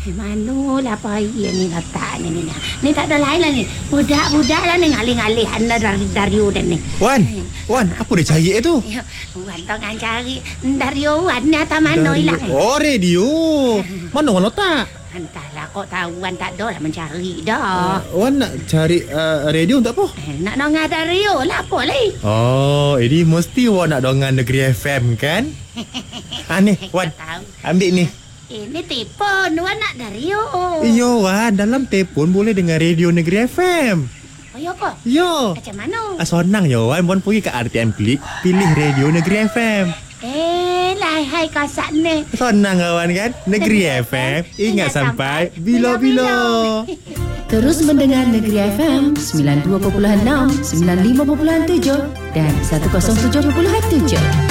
Manulah payah ni letak ni. Ni tak ada lain lah ni. Budak-budak lah ni ngalih-ngalih anda dari Wan ni. Wan, apa dia cari tu? Wan tengah cari dari Wan ni atas mana hilang. Oh, radio. Mana Wan letak? Entahlah, kau tahu Wan tak ada lah mencari dah. Wan nak cari radio untuk apa? Nak dengar radio lah apa lagi. Oh, ini mesti Wan nak dengar Negeri FM kan? Ni, Wan, ambil ni. Ini telefon, Wan nak radio. Iyo, Wan, dalam telefon boleh dengar radio Negeri FM. Oh, ya ke? Yo. Macam mana? Senang je, Wan. Wan pergi ke RTM Klik, pilih radio Negeri FM. Hai kasat ni. Senang kawan kan? Negeri FM, ingat sampai bila-bila. Terus mendengar Negeri FM 92.6, 95.7 dan 107.7.